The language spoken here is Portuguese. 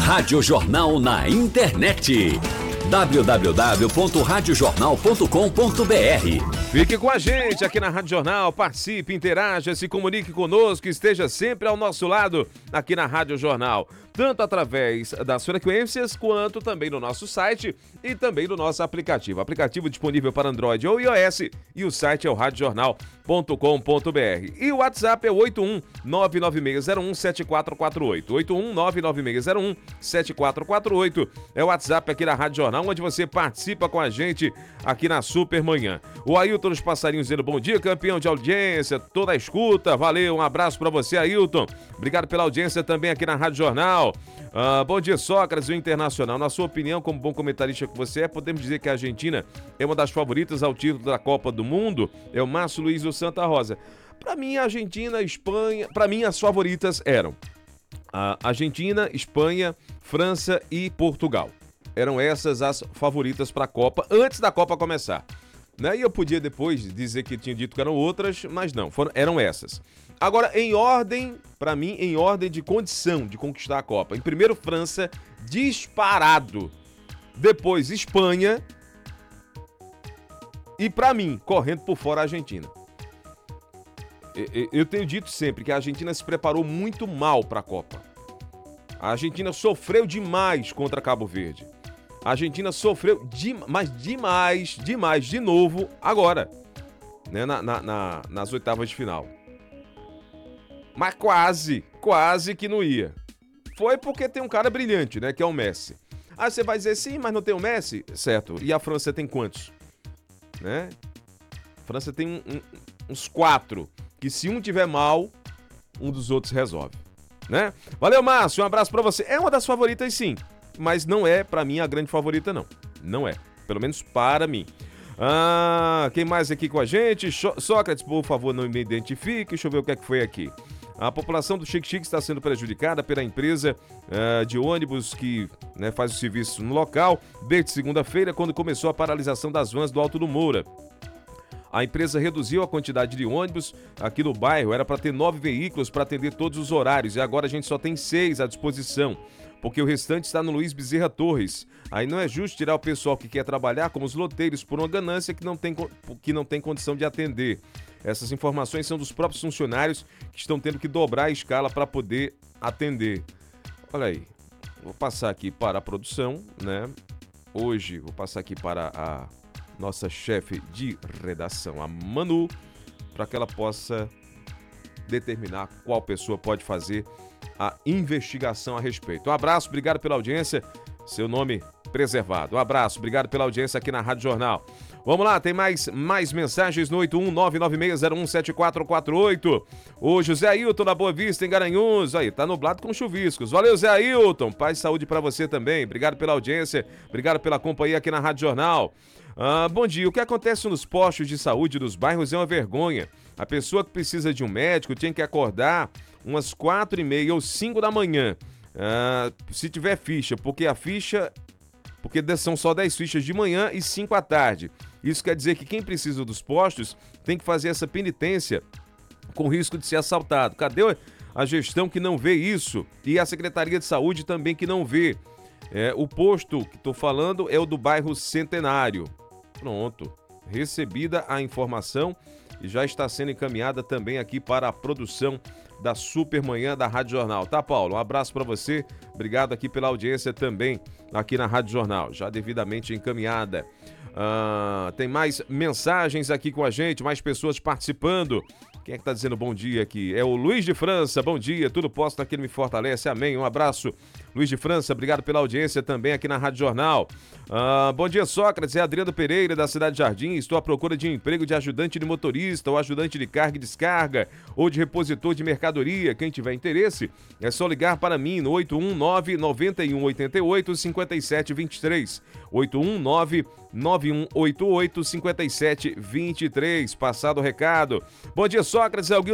Rádio Jornal na internet. www.radiojornal.com.br. Fique com a gente aqui na Rádio Jornal, participe, interaja, se comunique conosco, esteja sempre ao nosso lado aqui na Rádio Jornal, tanto através das frequências quanto também no nosso site e também no nosso aplicativo. Aplicativo disponível para Android ou iOS e o site é o radiojornal.com.br. E o WhatsApp é 81-99601-7448. 81-99601-7448 é o WhatsApp aqui da Rádio Jornal, onde você participa com a gente aqui na Super Manhã. O Ailton dos Passarinhos dizendo bom dia, campeão de audiência, toda a escuta, valeu, um abraço pra você, Ailton. Obrigado pela audiência também aqui na Rádio Jornal. Bom dia, Sócrates, o Internacional. Na sua opinião, como bom comentarista que você é, podemos dizer que a Argentina é uma das favoritas ao título da Copa do Mundo? É o Márcio Luiz do Santa Rosa. Pra mim, a Argentina, a Espanha, pra mim as favoritas eram a Argentina, Espanha, França e Portugal. Eram essas as favoritas para a Copa, antes da Copa começar. Né? E eu podia depois dizer que tinha dito que eram outras, mas não, eram essas. Agora, em ordem, para mim, em ordem de condição de conquistar a Copa. Em primeiro, França, disparado. Depois, Espanha. E para mim, correndo por fora, a Argentina. Eu tenho dito sempre que a Argentina se preparou muito mal para a Copa. A Argentina sofreu demais contra Cabo Verde. A Argentina sofreu mas demais, de novo, agora, né, nas oitavas de final. Mas quase que não ia. Foi porque tem um cara brilhante, né, que é o Messi. Aí você vai dizer, sim, mas não tem o Messi? Certo. E a França tem quantos? Né? A França tem uns 4, que se um tiver mal, um dos outros resolve. Né? Valeu, Márcio, um abraço pra você. É uma das favoritas, sim, mas não é, pra mim, a grande favorita, não. Não é, pelo menos para mim. Quem mais aqui com a gente? Sócrates, por favor, não me identifique. Deixa eu ver o que é que foi aqui. A população do Xique-Xique está sendo prejudicada pela empresa de ônibus que, né, faz o serviço no local desde segunda-feira, quando começou a paralisação das vans do Alto do Moura. A empresa reduziu a quantidade de ônibus aqui no bairro, era para ter 9 veículos para atender todos os horários e agora a gente só tem 6 à disposição, porque o restante está no Luiz Bezerra Torres. Aí não é justo tirar o pessoal que quer trabalhar como os loteiros por uma ganância que não tem condição de atender. Essas informações são dos próprios funcionários que estão tendo que dobrar a escala para poder atender. Olha aí, vou passar aqui para a produção, né? Hoje vou passar aqui para a nossa chefe de redação, a Manu, para que ela possa determinar qual pessoa pode fazer a investigação a respeito. Um abraço, obrigado pela audiência, seu nome preservado. Um abraço, obrigado pela audiência aqui na Rádio Jornal. Vamos lá, tem mais mensagens no 81996017448. O José Ailton da Boa Vista, em Garanhuns. Aí, tá nublado com chuviscos. Valeu, Zé Ailton. Paz e saúde pra você também. Obrigado pela audiência, obrigado pela companhia aqui na Rádio Jornal. Bom dia, o que acontece nos postos de saúde dos bairros é uma vergonha. A pessoa que precisa de um médico tem que acordar umas 4h30 ou 5 da manhã. Se tiver ficha, porque são só 10 fichas de manhã e 5 à tarde. Isso quer dizer que quem precisa dos postos tem que fazer essa penitência com risco de ser assaltado. Cadê a gestão que não vê isso? E a Secretaria de Saúde também que não vê. O posto que estou falando é o do bairro Centenário. Pronto, recebida a informação e já está sendo encaminhada também aqui para a produção da Supermanhã da Rádio Jornal. Tá, Paulo? Um abraço para você. Obrigado aqui pela audiência também aqui na Rádio Jornal, já devidamente encaminhada. Tem mais mensagens aqui com a gente, mais pessoas participando. Quem é que tá dizendo bom dia aqui? É o Luiz de França, bom dia, tudo posso naquele me fortalece, amém, um abraço. Luiz de França, obrigado pela audiência também aqui na Rádio Jornal. Bom dia, Sócrates, é Adriano Pereira da Cidade Jardim, estou à procura de um emprego de ajudante de motorista ou ajudante de carga e descarga ou de repositor de mercadoria. Quem tiver interesse, é só ligar para mim no 819-9188-5723, 819-9188-5723, passado o recado. Bom dia, Sócrates, é o